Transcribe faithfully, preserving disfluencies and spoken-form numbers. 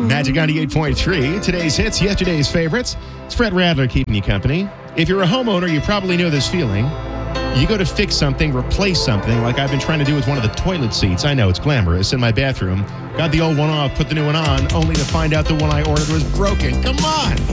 Magic ninety-eight point three. Today's hits, yesterday's favorites. It's Fred Radler keeping you company. If you're a homeowner, you probably know this feeling. You go to fix something, replace something, like I've been trying to do with one of the toilet seats. I know, it's glamorous, in my bathroom. Got the old one off, put the new one on, only to find out the one I ordered was broken. Come on!